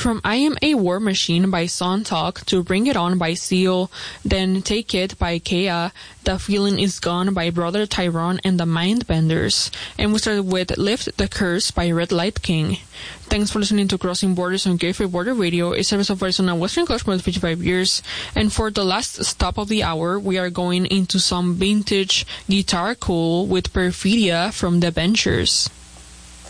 From I Am a War Machine by Son Talk to Bring It On by Seal, then Take It by Kea, The Feeling Is Gone by Brother Tyrone and the Mindbenders, and we started with Lift the Curse by Red Light King. Thanks for listening to Crossing Borders on Gay Free Border Radio, a service of Arizona Western Coast for 55 years, and for the last stop of the hour, we are going into some vintage guitar cool with Perfidia from The Ventures.